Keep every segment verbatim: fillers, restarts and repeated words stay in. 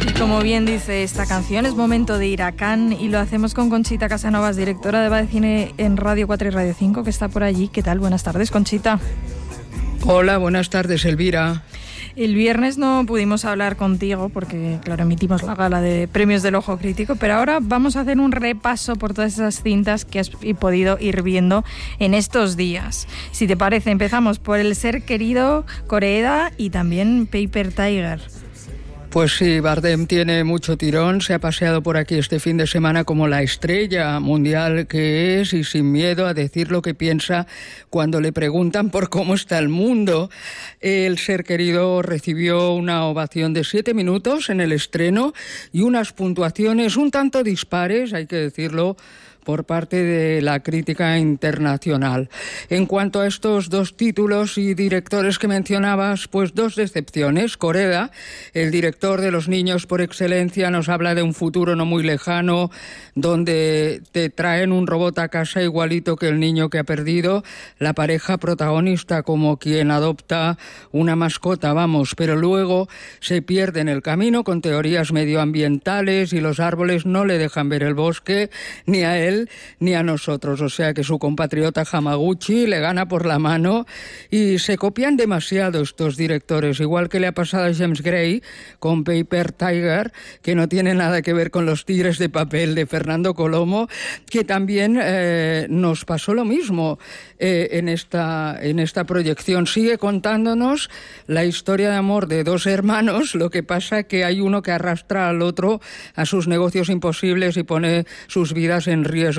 Como bien dice esta canción, es momento de ir a Cannes y lo hacemos con Conchita Casanovas, directora de Va de Cine en Radio cuatro y Radio cinco, que está por allí. ¿Qué tal? Buenas tardes, Conchita. Hola, buenas tardes, Elvira. El viernes no pudimos hablar contigo porque, claro, emitimos la gala de premios del Ojo Crítico, pero ahora vamos a hacer un repaso por todas esas cintas que has podido ir viendo en estos días. Si te parece, empezamos por El ser querido, Koreeda, y también Paper Tiger. Pues sí, Bardem tiene mucho tirón, se ha paseado por aquí este fin de semana como la estrella mundial que es y sin miedo a decir lo que piensa cuando le preguntan por cómo está el mundo. El ser querido recibió una ovación de siete minutos en el estreno y unas puntuaciones un tanto dispares, hay que decirlo, por parte de la crítica internacional. En cuanto a estos dos títulos y directores que mencionabas, pues dos decepciones. Koreeda, el director de Los niños por excelencia, nos habla de un futuro no muy lejano donde te traen un robot a casa igualito que el niño que ha perdido, la pareja protagonista como quien adopta una mascota, vamos, pero luego se pierde en el camino con teorías medioambientales y los árboles no le dejan ver el bosque ni a él ni a nosotros, o sea que su compatriota Hamaguchi le gana por la mano y se copian demasiado estos directores, igual que le ha pasado a James Gray con Paper Tiger, que no tiene nada que ver con Los tigres de papel de Fernando Colomo, que también eh, nos pasó lo mismo eh, en esta, en esta proyección. Sigue contándonos la historia de amor de dos hermanos, lo que pasa que hay uno que arrastra al otro a sus negocios imposibles y pone sus vidas en riesgo.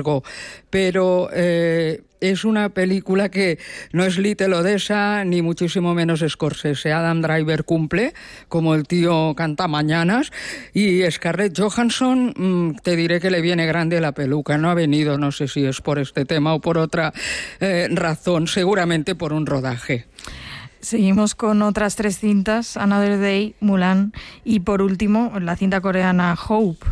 Pero eh, es una película que no es Little Odessa ni muchísimo menos Scorsese. Adam Driver cumple como el tío cantamañanas y Scarlett Johansson, mmm, te diré que le viene grande la peluca. No ha venido, no sé si es por este tema o por otra eh, razón, seguramente por un rodaje. Seguimos con otras tres cintas, Another Day, Mulan y por último la cinta coreana Hope.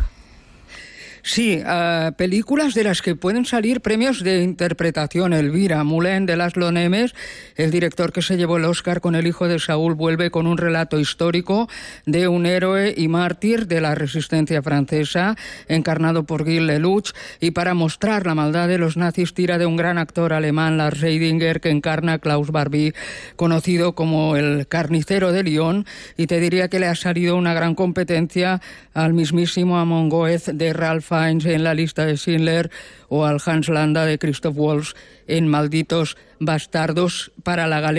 Sí, uh, películas de las que pueden salir premios de interpretación. Elvira, Moulin de Laszlo Nemes, el director que se llevó el Oscar con El hijo de Saúl, vuelve con un relato histórico de un héroe y mártir de la resistencia francesa, encarnado por Gilles Lelouch, y para mostrar la maldad de los nazis tira de un gran actor alemán, Lars Eidinger, que encarna a Klaus Barbie, conocido como el carnicero de Lyon, y te diría que le ha salido una gran competencia al mismísimo Amon Goeth de Ralph Fiennes en La lista de Schindler o al Hans Landa de Christoph Waltz en Malditos bastardos para la galería.